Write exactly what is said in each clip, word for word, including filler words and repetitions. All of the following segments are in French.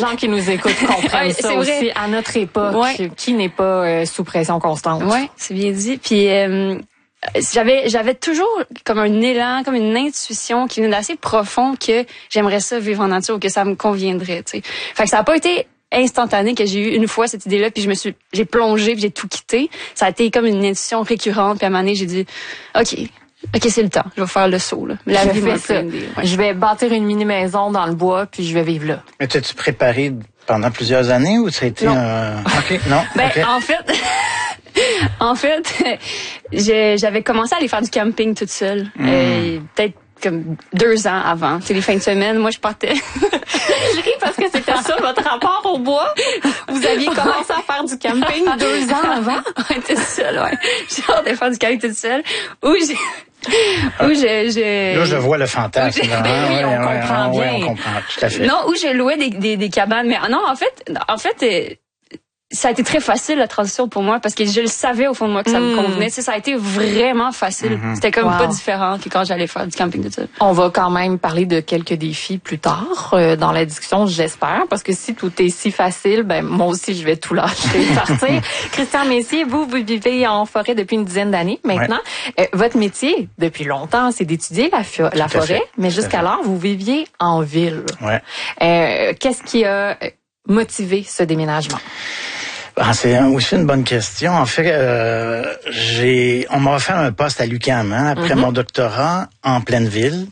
gens qui nous écoutent comprennent ouais, ça c'est aussi vrai. à notre époque, ouais. qui n'est pas euh, sous pression constante. Oui, c'est bien dit. Puis euh, j'avais j'avais toujours comme un élan, comme une intuition qui venait d'assez profond que j'aimerais ça vivre en nature ou que ça me conviendrait, tu sais. Fait que ça a pas été instantané que j'ai eu une fois cette idée-là, puis je me suis, j'ai plongé, puis j'ai tout quitté. Ça a été comme une intuition récurrente, puis à un moment donné, j'ai dit, OK, OK, c'est le temps, je vais faire le saut, là. La je vie fais ça. Ouais. Je vais bâtir une mini-maison dans le bois, puis je vais vivre là. Mais t'as-tu préparé pendant plusieurs années ou ça a été non. un... OK, non? Ben, okay. en fait... en fait, j'avais commencé à aller faire du camping toute seule. Mm. Euh, peut-être comme deux ans avant. C'est les fins de semaine, moi je partais. Je ris parce que c'était ça votre rapport au bois. Vous aviez commencé à faire du camping deux ans avant. Ouais, toute seule, ouais. J'ai hâte de faire du camping toute seule. Où j'ai où je, je... Là, je vois le fantasme. Oui, oui, on ouais, comprend ouais, bien. Ouais, on comprend, tout à fait. Non, où j'ai loué des, des, des cabanes. Mais non, en fait, en fait, euh, ça a été très facile, la transition pour moi, parce que je le savais au fond de moi que ça mm. me convenait. Tu sais, ça a été vraiment facile. Mm-hmm. C'était comme wow. pas différent que quand j'allais faire du camping de ça. On va quand même parler de quelques défis plus tard euh, dans la discussion, j'espère, parce que si tout est si facile, ben moi aussi, je vais tout lâcher et partir. Christian Messier, vous, vous vivez en forêt depuis une dizaine d'années maintenant. Ouais. Euh, votre métier, depuis longtemps, c'est d'étudier la, fo- la forêt, fait. mais jusqu'alors, vous viviez en ville. Ouais. Euh, qu'est-ce qui a motivé ce déménagement? Ah, c'est aussi une bonne question. En fait, euh, j'ai, on m'a offert un poste à l'U Q A M hein, après mm-hmm. mon doctorat en pleine ville.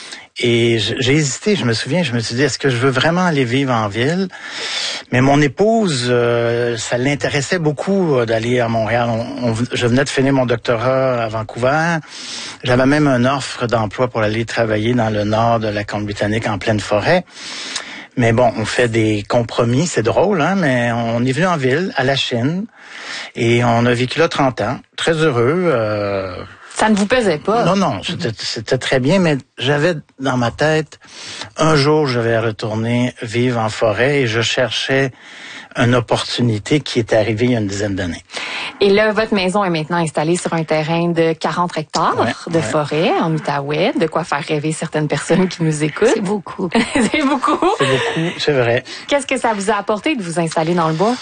Et j'ai hésité, je me souviens, je me suis dit, est-ce que je veux vraiment aller vivre en ville? Mais mon épouse, euh, ça l'intéressait beaucoup d'aller à Montréal. On, on, je venais de finir mon doctorat à Vancouver. J'avais même une offre d'emploi pour aller travailler dans le nord de la Colombie-Britannique en pleine forêt. Mais bon, on fait des compromis, c'est drôle, hein, mais on est venu en ville, à la Chine, et on a vécu là trente ans, très heureux. Euh... Ça ne vous pesait pas? Non, non, c'était, c'était très bien, mais j'avais dans ma tête, un jour, je vais retourner vivre en forêt, et je cherchais une opportunité qui est arrivée il y a une dizaine d'années. Et là, votre maison est maintenant installée sur un terrain de quarante hectares ouais, de ouais. forêt en Outaouais, de quoi faire rêver certaines personnes qui nous écoutent. C'est beaucoup. C'est beaucoup. C'est beaucoup, c'est vrai. Qu'est-ce que ça vous a apporté de vous installer dans le bois?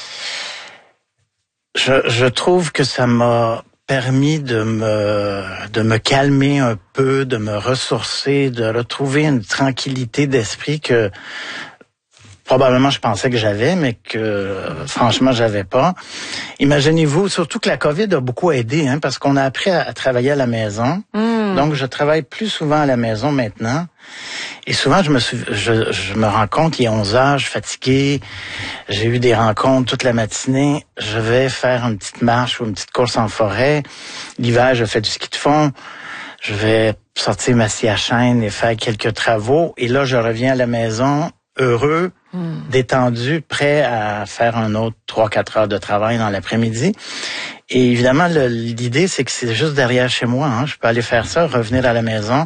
Je, je trouve que ça m'a permis de me de me calmer un peu, de me ressourcer, de retrouver une tranquillité d'esprit que probablement je pensais que j'avais, mais que franchement j'avais pas. Imaginez-vous, surtout que la COVID a beaucoup aidé, hein, parce qu'on a appris à, à travailler à la maison. Mm. Donc je travaille plus souvent à la maison maintenant. Et souvent je me suis, je, je me rends compte qu'il est onze heures, je suis fatigué, j'ai eu des rencontres toute la matinée. Je vais faire une petite marche ou une petite course en forêt. L'hiver, je fais du ski de fond. Je vais sortir ma scie à chaîne et faire quelques travaux. Et là, je reviens à la maison heureux, mm. détendu, prêt à faire un autre trois quatre heures de travail dans l'après-midi. Et évidemment, le, l'idée, c'est que c'est juste derrière chez moi. Hein. Je peux aller faire ça, revenir à la maison.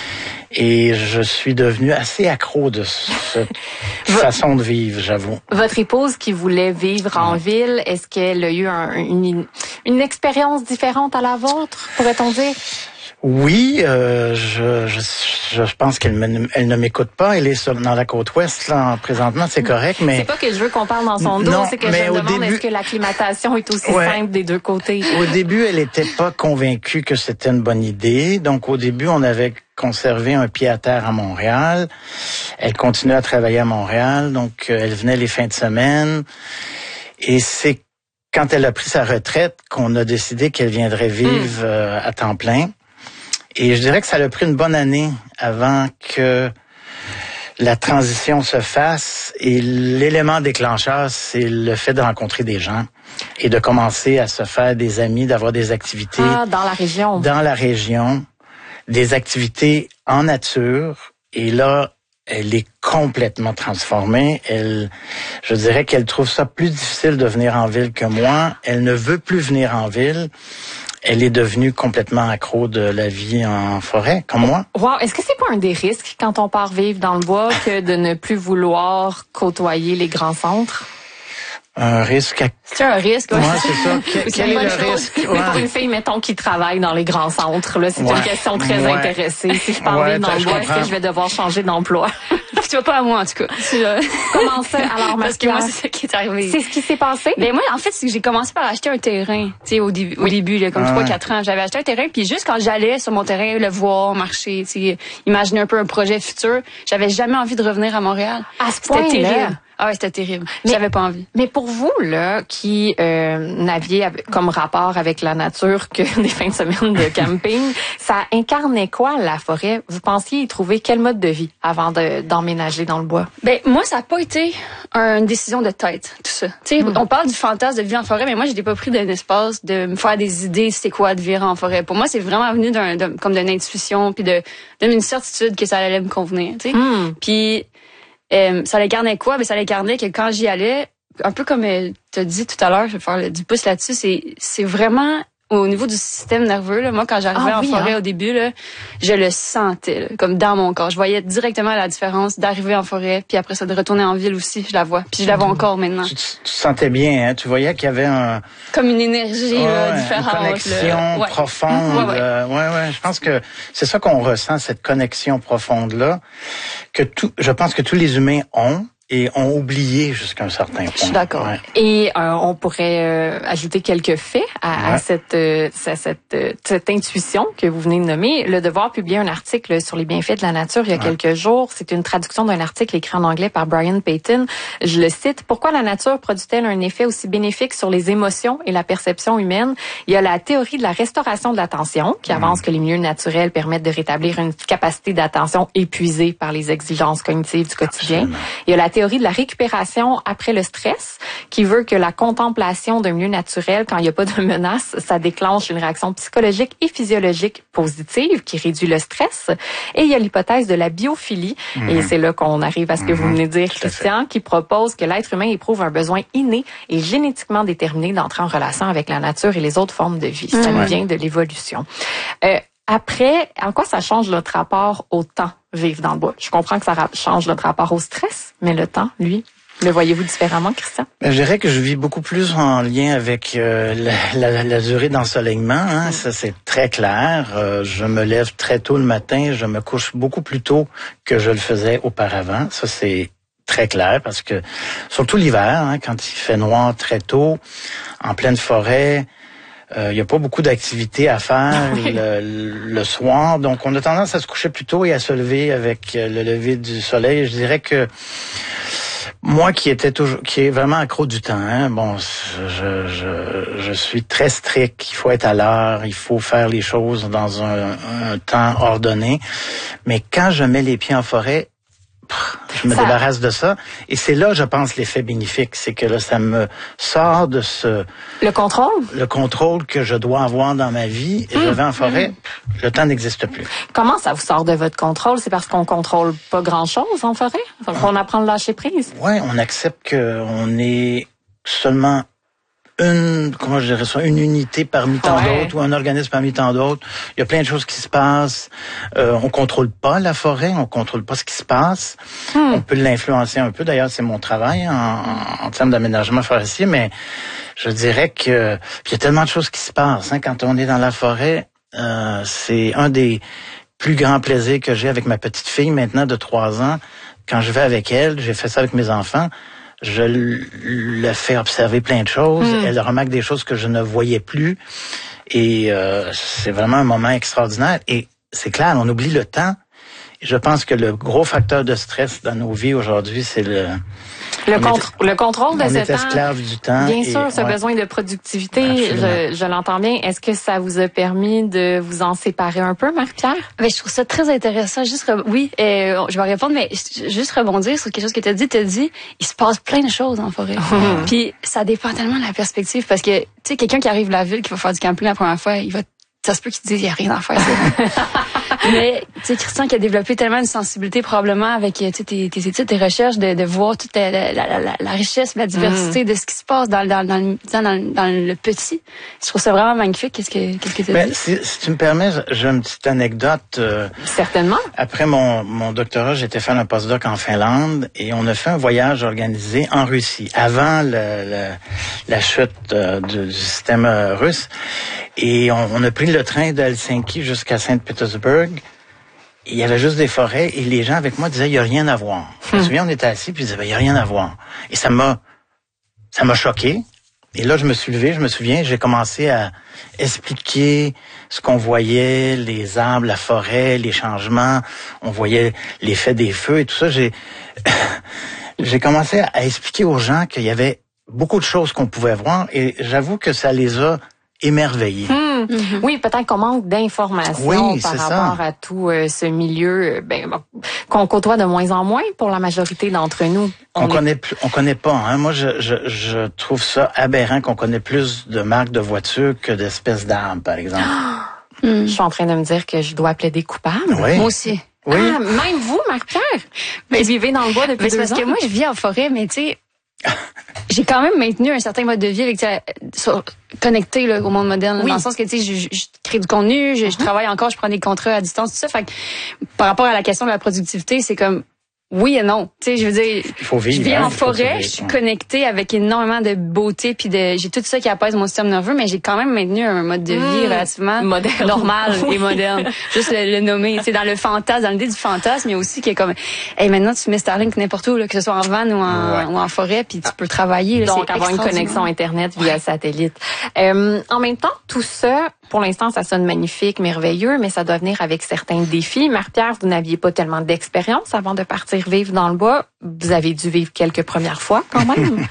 Et je suis devenu assez accro de cette façon de vivre, j'avoue. Votre épouse qui voulait vivre en ouais. ville, est-ce qu'elle a eu un, une, une expérience différente à la vôtre, pourrait-on dire? Oui, euh, je, je, je pense qu'elle me, elle ne m'écoute pas. Elle est sur, dans la côte ouest, là, présentement, c'est correct, mais... C'est pas que je veux qu'on parle dans son dos, non, c'est que je me demande début... est-ce que l'acclimatation est aussi ouais. simple des deux côtés? Au début, elle était pas convaincue que c'était une bonne idée. Donc, au début, on avait conservé un pied à terre à Montréal. Elle continuait à travailler à Montréal, donc euh, elle venait les fins de semaine. Et c'est quand elle a pris sa retraite qu'on a décidé qu'elle viendrait vivre mm. euh, à temps plein. Et je dirais que ça a pris une bonne année avant que la transition se fasse. Et l'élément déclencheur, c'est le fait de rencontrer des gens et de commencer à se faire des amis, d'avoir des activités. Ah, dans la région. Dans la région, des activités en nature. Et là, elle est complètement transformée. Elle, je dirais qu'elle trouve ça plus difficile de venir en ville que moi. Elle ne veut plus venir en ville. Elle est devenue complètement accro de la vie en forêt, comme moi. Wow, est-ce que c'est pas un des risques quand on part vivre dans le bois que de ne plus vouloir côtoyer les grands centres? Un risque. À... C'est un risque. Ouais, c'est ça. Quel, quel est le chose. risque? Mais ouais. Pour une fille, mettons, qui travaille dans les grands centres, là, c'est ouais. une question très ouais. intéressée. Si je pars ouais, vivre dans le bois, est-ce que je vais devoir changer d'emploi? toi pas à moi, en tout cas. Comment ça? Alors, parce que moi, c'est ça qui est arrivé. C'est ce qui s'est passé? Ben, moi, en fait, c'est que j'ai commencé par acheter un terrain, tu sais, au, dé- au oui. début, là, comme ah, trois ouais. quatre ans. J'avais acheté un terrain, puis juste quand j'allais sur mon terrain, le voir, marcher, tu sais, imaginer un peu un projet futur, j'avais jamais envie de revenir à Montréal. À ce C'était point-là. terrible. Ah ouais, c'était terrible. Mais- J'avais pas envie. Mais pour vous, là, qui euh, n'aviez avec- comme rapport avec la nature que des fins de semaine de camping, ça incarnait quoi, la forêt? Vous pensiez y trouver quel mode de vie avant de, d'emménager dans le bois? Ben, moi, ça a pas été une décision de tête, tout ça. Tu sais, Mm. on parle du fantasme de vivre en forêt, mais moi, je n'ai pas pris d'un espace de me faire des idées, c'est quoi de vivre en forêt. Pour moi, c'est vraiment venu d'un, d'un comme d'une intuition, puis de, d'une certitude que ça allait me convenir, tu sais. Mm. Puis, euh, ça l'incarnait quoi? Ben, ça l'incarnait que quand j'y allais, un peu comme euh, tu as dit tout à l'heure, je vais faire le, du pouce là-dessus, c'est, c'est vraiment au niveau du système nerveux. Là, moi, quand j'arrivais Ah, en oui, forêt hein? au début, là, je le sentais, là, comme dans mon corps. Je voyais directement la différence d'arriver en forêt, puis après ça, de retourner en ville aussi, je la vois. Puis je la vois encore maintenant. Tu, tu, tu sentais bien, hein? Tu voyais qu'il y avait un, Comme une énergie ouais, là, une différente. connexion là. Ouais. profonde. Ouais, ouais. euh, ouais, ouais. Je pense que c'est ça qu'on ressent, cette connexion profonde-là, que tout, je pense que tous les humains ont. Et ont oublié jusqu'à un certain point. Je suis d'accord. Ouais. Et euh, on pourrait euh, ajouter quelques faits à, Ouais. à cette, euh, à cette, euh, cette intuition que vous venez de nommer. Le Devoir publiait un article sur les bienfaits de la nature il y a Ouais. quelques jours. C'est une traduction d'un article écrit en anglais par Brian Payton. Je le cite. Pourquoi la nature produit-elle un effet aussi bénéfique sur les émotions et la perception humaine? Il y a la théorie de la restauration de l'attention qui avance que les milieux naturels permettent de rétablir une capacité d'attention épuisée par les exigences cognitives du quotidien. Absolument. Il y a la théorie de la récupération après le stress, qui veut que la contemplation d'un milieu naturel, quand il n'y a pas de menace, ça déclenche une réaction psychologique et physiologique positive qui réduit le stress. Et il y a l'hypothèse de la biophilie, Mm-hmm. et c'est là qu'on arrive à ce que vous Mhm. venez de dire, Tout à Christian, qui propose que l'être humain éprouve un besoin inné et génétiquement déterminé d'entrer en relation avec la nature et les autres formes de vie. Ça nous Ouais. vient de l'évolution. Euh, Après, en quoi ça change notre rapport au temps, vivre dans le bois? Je comprends que ça ra- change notre rapport au stress, mais le temps, lui, le voyez-vous différemment, Christian? Ben, je dirais que je vis beaucoup plus en lien avec euh, la, la, la durée d'ensoleillement. Hein. Ça, c'est très clair. Euh, je me lève très tôt le matin. Je me couche beaucoup plus tôt que je le faisais auparavant. Ça, c'est très clair parce que, surtout l'hiver, hein, quand il fait noir très tôt, en pleine forêt, il euh, n'y a pas beaucoup d'activités à faire Oui. le, le soir. Donc, on a tendance à se coucher plus tôt et à se lever avec le lever du soleil. Je dirais que moi qui était toujours, qui est vraiment accro du temps, hein, bon, je, je, je suis très strict. Il faut être à l'heure, il faut faire les choses dans un, un temps ordonné. Mais quand je mets les pieds en forêt, je me Ça... débarrasse de ça. Et c'est là, je pense, l'effet bénéfique. C'est que là, ça me sort de ce... Le contrôle? Le contrôle que je dois avoir dans ma vie. Et mmh. je vais en forêt, mmh. le temps n'existe plus. Comment ça vous sort de votre contrôle? C'est parce qu'on contrôle pas grand-chose en forêt? On apprend à lâcher prise? Oui, on accepte qu'on est seulement une, comment je dirais ça, une unité parmi tant ouais. d'autres ou un organisme parmi tant d'autres. Il y a plein de choses qui se passent. Euh, on contrôle pas la forêt, on contrôle pas ce qui se passe. Hmm. On peut l'influencer un peu. D'ailleurs, c'est mon travail en, en, en termes d'aménagement forestier, mais je dirais que il y a tellement de choses qui se passent. Hein, quand on est dans la forêt, euh, c'est un des plus grands plaisirs que j'ai avec ma petite fille maintenant de trois ans. Quand je vais avec elle, j'ai fait ça avec mes enfants. Je le fais observer plein de choses. Mmh. Elle remarque des choses que je ne voyais plus. Et euh, c'est vraiment un moment extraordinaire. Et c'est clair, on oublie le temps. Et je pense que le gros facteur de stress dans nos vies aujourd'hui, c'est le... Le, contr- est, le contrôle de on ce est temps. esclave du temps. Bien sûr, et, ce ouais. besoin de productivité, je, je l'entends bien. Est-ce que ça vous a permis de vous en séparer un peu, Marie-Pierre? Ben, je trouve ça très intéressant. Juste, re- oui, euh, je vais répondre, mais juste rebondir sur quelque chose que tu as dit. Tu as dit, il se passe plein de choses en forêt. Puis ça dépend tellement de la perspective parce que, tu sais, quelqu'un qui arrive de la ville, qui va faire du camping la première fois, il va, ça se peut qu'il te dise, il n'y a rien à faire. Mais, tu sais, Christian qui a développé tellement une sensibilité probablement avec, tu sais, tes, tes études, tes recherches, de, de voir toute la, la, la, la, la richesse, la diversité mmh. de ce qui se passe dans, dans, dans, le, dans, dans, dans le petit. Je trouve ça vraiment magnifique. Qu'est-ce que, qu'est-ce que tu as ben, dit? Si, si tu me permets, j'ai une petite anecdote. Euh, Certainement. Après mon, mon doctorat, j'étais faire un postdoc en Finlande et on a fait un voyage organisé en Russie avant le, le, la chute euh, du, du système euh, russe. Et on, on a pris le train d'Helsinki jusqu'à Saint-Pétersbourg. il y avait juste des forêts et les gens avec moi disaient, il y a rien à voir. Je me souviens, on était assis puis ils disaient, ben, il y a rien à voir. Et ça m'a, ça m'a choqué. Et là, je me suis levé, je me souviens, j'ai commencé à expliquer ce qu'on voyait, les arbres, la forêt, les changements. On voyait l'effet des feux et tout ça. J'ai, j'ai commencé à expliquer aux gens qu'il y avait beaucoup de choses qu'on pouvait voir et j'avoue que ça les a émerveillés. Mmh. Mm-hmm. Oui, peut-être qu'on manque d'informations oui, par rapport ça. à tout euh, ce milieu ben, qu'on côtoie de moins en moins pour la majorité d'entre nous. On, on est... connaît plus, on connaît pas. Hein? Moi, je, je, je trouve ça aberrant qu'on connaît plus de marques de voitures que d'espèces d'arbres, par exemple. Mm. Je suis en train de me dire que je dois plaider coupable. Oui. Moi aussi. Oui. Ah, même vous, Marc-Pierre, vous vivez dans le bois depuis mais deux parce ans. Parce que moi, je vis en forêt, mais tu sais, j'ai quand même maintenu un certain mode de vie avec, sur, connecté là, au monde moderne. Oui. Dans le sens que tu sais, je, je crée du contenu, je, uh-huh. je travaille encore, je prends des contrats à distance, tout ça. Fait que, par rapport à la question de la productivité, c'est comme oui et non. Tu sais, je veux dire, il faut vivre, je vis hein, en forêt, je suis connectée avec énormément de beauté puis de, j'ai tout ça qui apaise mon système nerveux, mais j'ai quand même maintenu un mode de vie mmh, relativement moderne. normal et moderne. Juste le, le nommer. Tu sais, dans le fantasme, dans l'idée du fantasme, il y a aussi qui est comme, hey, maintenant tu mets Starlink n'importe où, là, que ce soit en van ou en, ouais. ou en forêt, puis tu peux travailler. Là, donc c'est avoir une connexion internet via ouais. satellite. Euh, en même temps, tout ça. Pour l'instant, ça sonne magnifique, merveilleux, mais ça doit venir avec certains défis. Marc-Pierre, vous n'aviez pas tellement d'expérience avant de partir vivre dans le bois. Vous avez dû vivre quelques premières fois, quand même.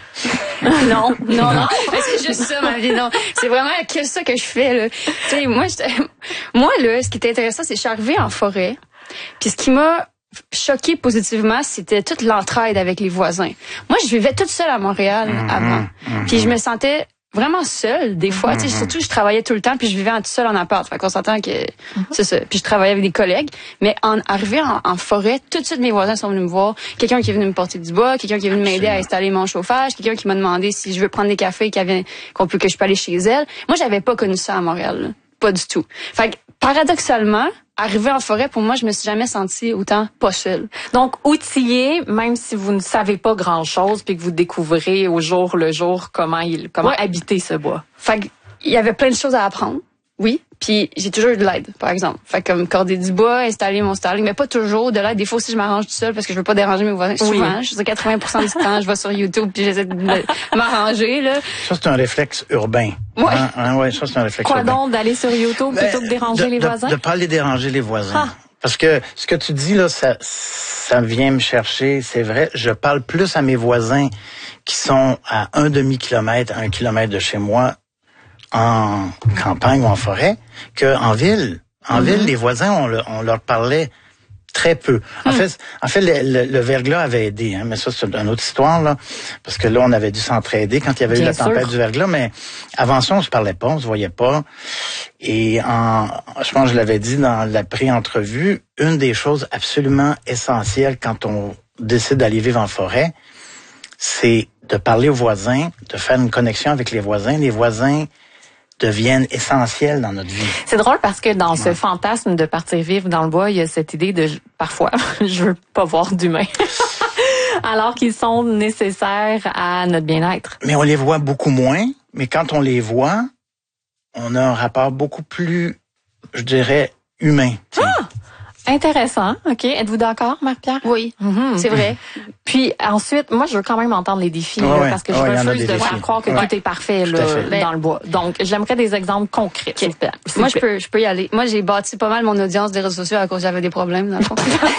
non, non, non. C'est juste ça, ma vie, non. C'est vraiment que ça que je fais, là. Tu sais, moi, moi, là, ce qui était intéressant, c'est que je suis arrivée en forêt. Puis ce qui m'a choquée positivement, c'était toute l'entraide avec les voisins. Moi, je vivais toute seule à Montréal mm-hmm, avant. Mm-hmm. Puis je me sentais vraiment seule des fois, mm-hmm. tu sais, surtout je travaillais tout le temps puis je vivais en tout seul en appart. Fait qu'on s'entend que mm-hmm. c'est ça. Puis je travaillais avec des collègues, mais en arrivé en, en forêt, tout de suite mes voisins sont venus me voir, quelqu'un qui est venu me porter du bois, quelqu'un qui est venu m'aider à installer mon chauffage, quelqu'un qui m'a demandé si je veux prendre des cafés qu'il y avait, qu'on peut que je peux aller chez elle. Moi, j'avais pas connu ça à Montréal, là. Pas du tout. Fait que paradoxalement, arrivé en forêt, pour moi, je me suis jamais sentie autant pas seule. Donc, outillé, même si vous ne savez pas grand-chose, puis que vous découvrez au jour le jour comment il, comment ouais. habiter ce bois. Fait qu'il y avait plein de choses à apprendre. Oui. Puis j'ai toujours eu de l'aide, par exemple. Fait comme corder du bois, installer mon Starlink, mais pas toujours de l'aide. Des fois aussi, je m'arrange tout seul parce que je veux pas déranger mes voisins. Oui. Souvent, je sais quatre-vingts pour cent du temps, je vais sur YouTube puis j'essaie de m'arranger, là. Ça, c'est un réflexe urbain. Ouais. Hein, hein, ouais, ça, c'est un réflexe Quoi urbain. donc, d'aller sur YouTube ben, plutôt que de déranger de, les de, voisins? De pas aller déranger les voisins. Ah. Parce que ce que tu dis, là, ça, ça vient me chercher, c'est vrai. Je parle plus à mes voisins qui sont à un demi-kilomètre, un kilomètre de chez moi, en campagne ou en forêt, qu'en ville. En mm-hmm. ville, les voisins, on, le, on leur parlait très peu. En mm. fait, en fait, le, le, le verglas avait aidé, hein, mais ça, c'est une autre histoire, là. Parce que là, on avait dû s'entraider quand il y avait Bien eu la sûr. tempête du verglas, mais avant ça, on se parlait pas, on se voyait pas. Et en, je pense que je l'avais dit dans la pré-entrevue, une des choses absolument essentielles quand on décide d'aller vivre en forêt, c'est de parler aux voisins, de faire une connexion avec les voisins. Les voisins deviennent essentiels dans notre vie. C'est drôle parce que dans ouais. ce fantasme de partir vivre dans le bois, il y a cette idée de, parfois, je veux pas voir d'humains. Alors qu'ils sont nécessaires à notre bien-être. Mais on les voit beaucoup moins. Mais quand on les voit, on a un rapport beaucoup plus, je dirais, humain. T'sais. Ah! Intéressant. OK. Êtes-vous d'accord, Marc-Pierre? Oui, mm-hmm. c'est vrai. Puis ensuite, moi, je veux quand même entendre les défis, ouais, là, ouais. parce que je ouais, refuse de défis. faire croire que ouais. tout est parfait là, dans le bois. Donc, j'aimerais des exemples concrets. Okay. Moi, je peux, je peux y aller. Moi, j'ai bâti pas mal mon audience des réseaux sociaux à cause j'avais des problèmes, dans le fond.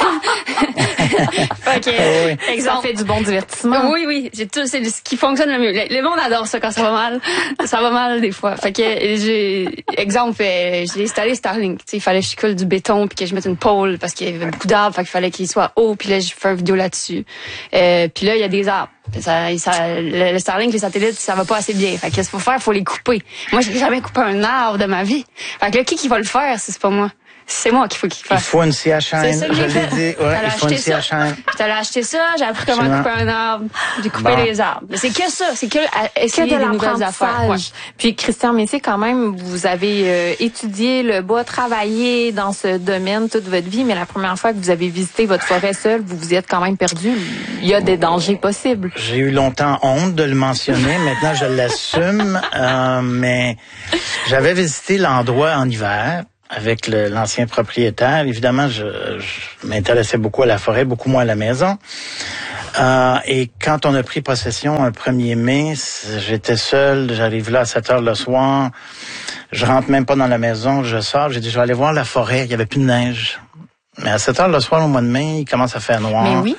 OK. Oui. Exemple. Ça fait du bon divertissement. Oui, oui. J'ai tout, c'est ce qui fonctionne le mieux. Le, le monde adore ça quand ça va mal. Ça va mal des fois. Fait que j'ai, exemple, j'ai installé Starlink. Tu sais, il fallait que je coule du béton puis que je mette une pôle parce qu'il y avait beaucoup d'arbres. Fait qu'il fallait qu'il soit haut. Puis là, j'ai fait une vidéo là-dessus. Euh, puis là, il y a des arbres. Ça, ça, le, le Starlink, les satellites, ça va pas assez bien. Fait que qu'est-ce qu'il faut faire? Il faut les couper. Moi, j'ai jamais coupé un arbre de ma vie. Fait que là, qui qui va le faire si c'est pas moi? C'est moi qu'il faut qu'il fasse. Il faut une scie à chaîne. C'est ça, je l'ai dit. Ouais, il faut une scie à chaîne. Je t'allais acheter ça, j'ai appris comment Absolument. couper un arbre. J'ai coupé bon. les arbres. Mais c'est que ça, c'est que essayer que de des nouvelles affaires. Ouais. Puis Christian Messier, quand même, vous avez euh, étudié le bois, travaillé dans ce domaine toute votre vie, mais la première fois que vous avez visité votre forêt seule, vous vous y êtes quand même perdu. Il y a des dangers possibles. J'ai eu longtemps honte de le mentionner. Maintenant, je l'assume. Euh, mais j'avais visité l'endroit en hiver. avec le, l'ancien propriétaire. Évidemment, je, je m'intéressais beaucoup à la forêt, beaucoup moins à la maison. Euh, et quand on a pris possession un premier mai, j'étais seul, j'arrive là à sept heures le soir, je rentre même pas dans la maison, je sors, j'ai dit je vais aller voir la forêt, il y avait plus de neige. Mais à sept heures le soir au mois de mai, il commence à faire noir. Mais oui.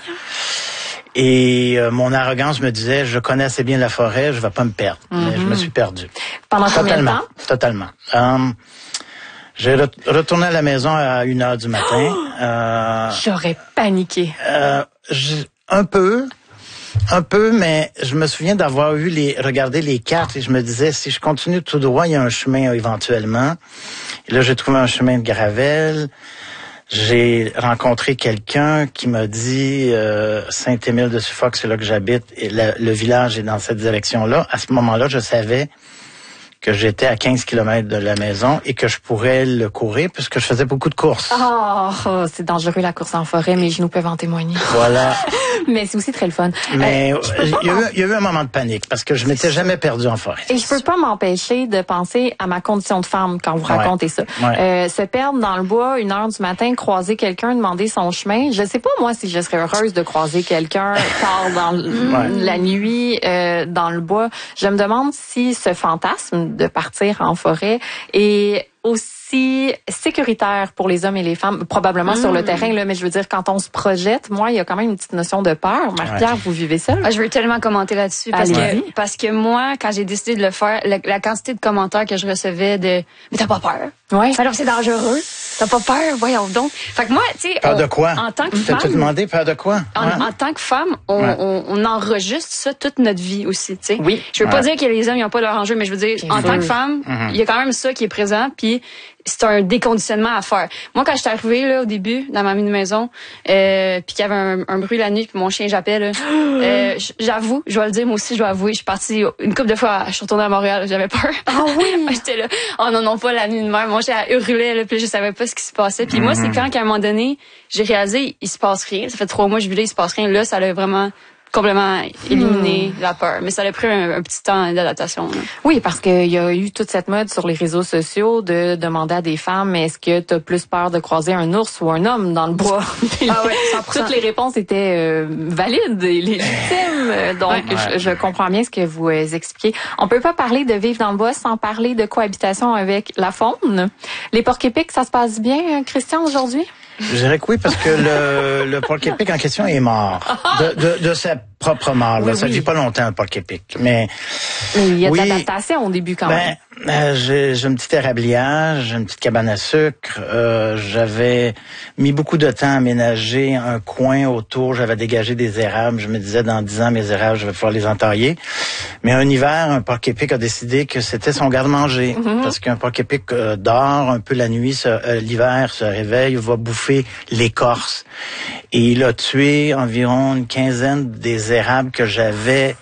Et euh, mon arrogance me disait, je connais assez bien la forêt, je vais pas me perdre. Mm-hmm. Mais je me suis perdu. Pendant totalement, combien de temps? Totalement. Um, j'ai re- retourné à la maison à une heure du matin. Oh! Euh, J'aurais paniqué. Euh, je, un peu, un peu, mais je me souviens d'avoir eu les, regardé les cartes et je me disais, si je continue tout droit, il y a un chemin éventuellement. Et là, j'ai trouvé un chemin de gravelle. J'ai rencontré quelqu'un qui m'a dit euh, Saint-Émile de Suffolk, c'est là que j'habite, et le, le village est dans cette direction-là. À ce moment-là, je savais que j'étais à quinze kilomètres de la maison et que je pourrais le courir puisque je faisais beaucoup de courses. Oh, oh c'est dangereux la course en forêt, mes genoux peuvent en témoigner. Voilà. Mais c'est aussi très le fun. Mais euh, il, y a eu, il y a eu un moment de panique parce que je m'étais jamais perdu en forêt. Et je peux pas m'empêcher de penser à ma condition de femme quand vous racontez ouais. ça. Ouais. Euh, se perdre dans le bois une heure du matin, croiser quelqu'un, demander son chemin. Je sais pas moi si je serais heureuse de croiser quelqu'un tard dans ouais. la nuit euh, dans le bois. Je me demande si ce fantasme de partir en forêt est aussi sécuritaire pour les hommes et les femmes, probablement mmh. sur le terrain, là, mais je veux dire, quand on se projette, moi, il y a quand même une petite notion de peur. Marie-Pierre, ouais. vous vivez ça? Ah, je veux tellement commenter là-dessus, parce Allez-y. que, parce que moi, quand j'ai décidé de le faire, la, la quantité de commentaires que je recevais de « Mais t'as pas peur? Ouais. Alors c'est dangereux? T'as pas peur? Voyons donc. » Fait que moi, tu sais... Peur de quoi? En tant que femme... T'as-tu demandé peur de quoi? En, ouais. en tant que femme, on, ouais. on, on enregistre ça toute notre vie aussi, tu sais. Oui. Je veux ouais. pas dire que les hommes, ils ont pas leur enjeu, mais je veux dire, Bien en sûr. tant que femme, il mm-hmm. y a quand même ça qui est présent, puis c'est un déconditionnement à faire. Moi, quand je suis arrivée là au début dans ma mini-maison, euh, puis qu'il y avait un, un bruit la nuit, puis mon chien jappait, là, euh, j'avoue, je dois le dire, moi aussi, je dois avouer, je suis partie une couple de fois, je suis retournée à Montréal, j'avais peur. Ah oui? J'étais là, oh non, non, pas la nuit de mer. Mon chien hurlait, là, puis je savais pas ce qui se passait. Puis mm-hmm. moi, c'est quand, qu'à un moment donné, j'ai réalisé, il se passe rien. Ça fait trois mois que je vivais, il se passe rien. Là, ça a vraiment complètement éliminé hmm. la peur. Mais ça a pris un, un petit temps d'adaptation. Là. Oui, parce qu'il y a eu toute cette mode sur les réseaux sociaux de demander à des femmes, est-ce que tu as plus peur de croiser un ours ou un homme dans le bois? Ah ouais, cent pour cent. Toutes les réponses étaient euh, valides et légitimes. Donc, ouais. je, je comprends bien ce que vous euh, expliquez. On peut pas parler de vivre dans le bois sans parler de cohabitation avec la faune. Les porcs-épics, ça se passe bien, Christian, aujourd'hui? Je dirais que oui, parce que le, le porc-épic en question est mort. De, de, de sa propre mort. Là. Oui, ça ne oui. vit pas longtemps, un porc-épic. Mais, Mais il y a oui, de l'adaptation au début quand ben, même. Euh, j'ai, j'ai un petit érabliage, j'ai une petite cabane à sucre. Euh, j'avais mis beaucoup de temps à aménager un coin autour. J'avais dégagé des érables. Je me disais, dans dix ans, mes érables, je vais pouvoir les entailler. Mais un hiver, un porc-épic a décidé que c'était son garde-manger. Mm-hmm. Parce qu'un porc-épic euh, dort un peu la nuit, se, euh, l'hiver, se réveille, va bouffer l'écorce. Et il a tué environ une quinzaine des érables que j'avais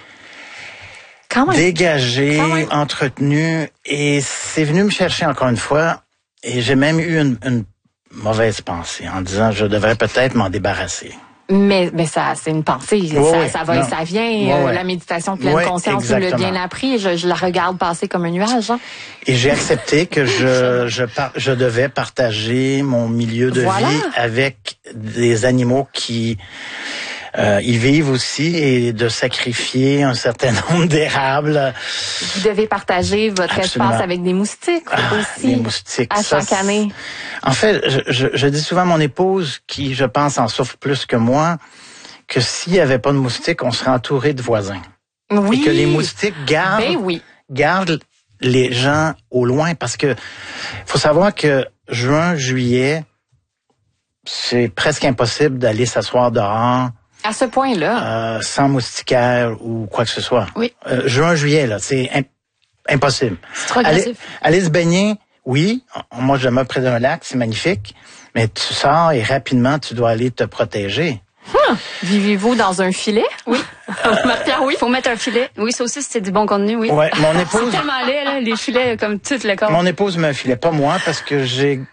dégagé, entretenu, et c'est venu me chercher encore une fois, et j'ai même eu une, une mauvaise pensée en disant je devrais peut-être m'en débarrasser. Mais, mais ça, c'est une pensée, oui, ça, oui, ça va non. et ça vient. Oui, euh, oui. La méditation pleine oui, conscience, vous le bien exactement. appris, je, je la regarde passer comme un nuage. Hein. Et j'ai accepté que je, je, par, je devais partager mon milieu de voilà. vie avec des animaux qui Euh, ils vivent aussi, et de sacrifier un certain nombre d'érables. Vous devez partager votre Absolument. espace avec des moustiques ah, aussi. Des moustiques. À ça, chaque année. En fait, je, je, je dis souvent à mon épouse, qui je pense en souffre plus que moi, que s'il n'y avait pas de moustiques, on serait entouré de voisins. Oui. Et que les moustiques gardent, ben oui. gardent les gens au loin, parce que faut savoir que juin, juillet, c'est presque impossible d'aller s'asseoir dehors. À ce point-là. Euh, sans moustiquaire ou quoi que ce soit. Oui. Euh, juin, juillet, là, c'est imp- impossible. C'est trop agressif. Aller, aller se baigner, oui. Moi, je demeure près d'un lac, c'est magnifique. Mais tu sors et rapidement, tu dois aller te protéger. Hum. Vivez-vous dans un filet? Oui. Marie-Pierre, oui, il faut mettre un filet. Oui, ça aussi, c'est du bon contenu, oui. Ouais, mon épouse... c'est tellement laid, là, les filets, comme tout le corps. Mon épouse me filait, pas moi, parce que j'ai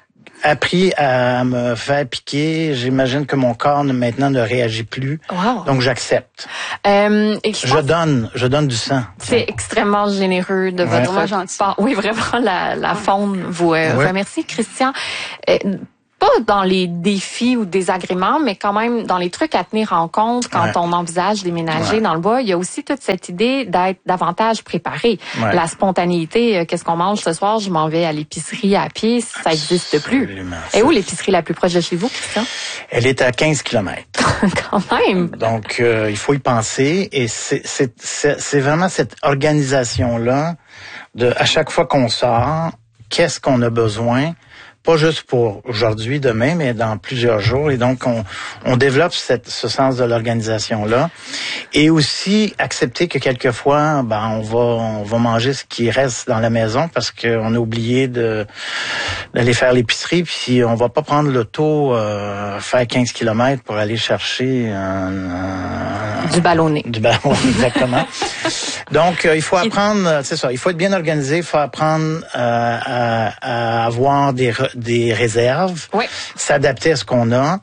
appris à me faire piquer. J'imagine que mon corps maintenant ne réagit plus. Wow. Donc, j'accepte. Euh, et je je donne, je donne du sang. C'est extrêmement généreux de Ouais. votre gentil. part. Oui, vraiment, la, la faune vous euh, Ouais. remercie. Christian, euh, pas dans les défis ou désagréments, mais quand même dans les trucs à tenir en compte quand Ouais. on envisage déménager Ouais. dans le bois, il y a aussi toute cette idée d'être davantage préparé. Ouais. La spontanéité, euh, qu'est-ce qu'on mange ce soir? Je m'en vais à l'épicerie à pied, ça n'existe plus. Absolument. Et où l'épicerie la plus proche de chez vous, Christian? Elle est à quinze kilomètres. Quand même. Donc, euh, il faut y penser. Et c'est, c'est, c'est, c'est vraiment cette organisation-là de, à chaque fois qu'on sort, qu'est-ce qu'on a besoin? Pas juste pour aujourd'hui, demain, mais dans plusieurs jours. Et donc, on, on développe cette, ce sens de l'organisation-là. Et aussi, accepter que quelquefois, ben, on va, on va manger ce qui reste dans la maison parce qu'on a oublié de, d'aller faire l'épicerie. Puis, on va pas prendre l'auto, euh, faire quinze kilomètres pour aller chercher un, un, Du ballonné. du ballon, exactement. Donc, euh, il faut apprendre, c'est ça, il faut être bien organisé, il faut apprendre euh, à, à avoir des, re- des réserves, Oui. s'adapter à ce qu'on a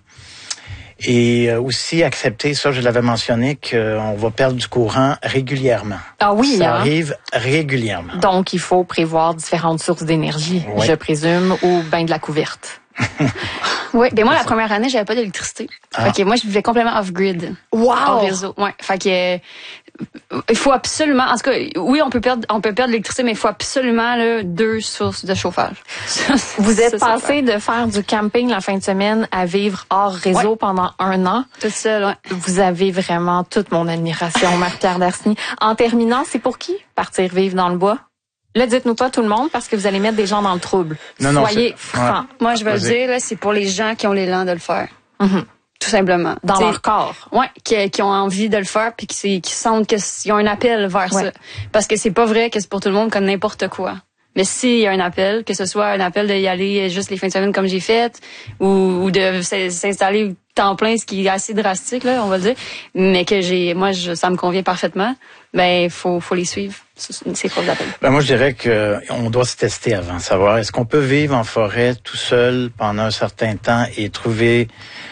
et euh, aussi accepter, ça je l'avais mentionné, qu'on va perdre du courant régulièrement. Ah oui, Ça hein? arrive régulièrement. Donc, il faut prévoir différentes sources d'énergie, Ouais. je présume, ou ben de la couverte. Oui, ben moi, la première année, j'avais pas d'électricité. Ah. Fait que moi, je vivais complètement off-grid. Wow! Hors réseau. Ouais. Fait que, euh, il faut absolument, en tout cas, oui, on peut perdre, on peut perdre l'électricité, mais il faut absolument, là, deux sources de chauffage. Ça, Vous ça, êtes ça, passé de faire du camping la fin de semaine à vivre hors réseau Ouais. pendant un an. Tout seul, ouais. Vous avez vraiment toute mon admiration, Marie-Pierre Darcigny. En terminant, c'est pour qui partir vivre dans le bois? Là, dites-nous pas tout le monde parce que vous allez mettre des gens dans le trouble. Non, non, Soyez c'est- francs Moi, je vais le Vas-y. dire, là, c'est pour les gens qui ont l'élan de le faire. Mhm. Tout simplement. dans T'sais, leur corps. Ouais, qui, qui ont envie de le faire puis qui, c'est- qui sentent qu'ils ont un appel vers Ouais. ça. Parce que c'est pas vrai que c'est pour tout le monde comme n'importe quoi. Mais s'il y a un appel, que ce soit un appel d'y aller juste les fins de semaine comme j'ai fait, ou, ou de s- s'installer temps plein, ce qui est assez drastique, là, on va le dire, mais que j'ai, moi, je, ça me convient parfaitement, ben, faut, faut les suivre, ces preuves d'appel. Ben moi, je dirais que on doit se tester avant, savoir est-ce qu'on peut vivre en forêt tout seul pendant un certain temps et trouver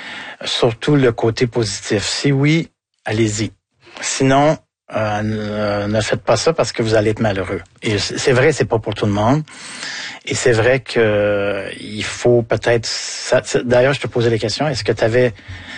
surtout le côté positif. Si oui, allez-y. Sinon, euh, ne, ne faites pas ça parce que vous allez être malheureux. Et c'est vrai, c'est pas pour tout le monde. Et c'est vrai que euh, il faut peut-être. ça- D'ailleurs, je te posais la question. Est-ce que tu avais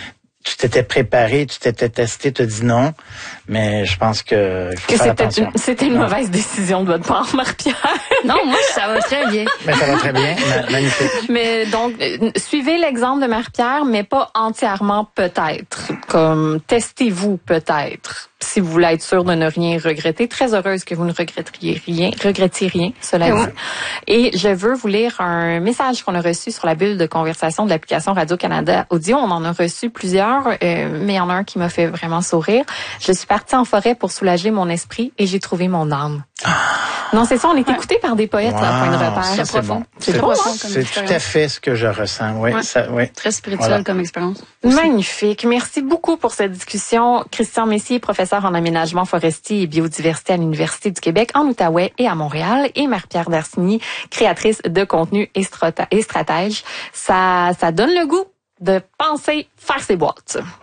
tu t'étais préparé, tu t'étais testé, tu as dit non, mais je pense que il faut Que faire c'était attention. une, c'était une Non. mauvaise décision de votre part, Marie-Pierre. Non, moi, ça va très bien. Mais ça va très bien, ma- magnifique. Mais donc, euh, suivez l'exemple de Marie-Pierre, mais pas entièrement peut-être. Comme, testez-vous peut-être. Si vous voulez être sûr de ne rien regretter. Très heureuse que vous ne regretteriez rien, regrettiez rien, cela Oui. dit. Et je veux vous lire un message qu'on a reçu sur la bulle de conversation de l'application Radio-Canada Audio. On en a reçu plusieurs, euh, mais il y en a un qui m'a fait vraiment sourire. Je suis partie en forêt pour soulager mon esprit et j'ai trouvé mon âme. Non, c'est ça, on est écouté par des poètes, là, à point de Wow, repère. ça, c'est bon. C'est C'est beau, bon, hein? comme c'est tout expérience. à fait ce que je ressens. Oui, Ouais. ça, oui. Très spirituel Voilà. comme expérience. Magnifique. Merci beaucoup pour cette discussion. Christian Messier, professeur en aménagement forestier et biodiversité à l'Université du Québec en Outaouais et à Montréal, et Marie-Pierre Darcigny, créatrice de contenu et, strata- et stratège. Ça, ça donne le goût de penser faire ses boîtes.